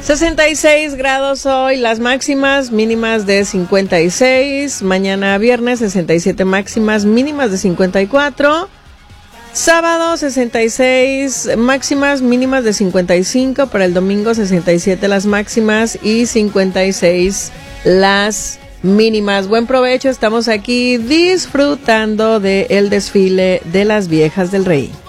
66 grados hoy, las máximas, mínimas de 56. Mañana viernes 67 máximas, mínimas de 54. Sábado 66 máximas, mínimas de 55. Para el domingo 67 las máximas y 56 las mínimas. Buen provecho, estamos aquí disfrutando del desfile de las viejas del Rey.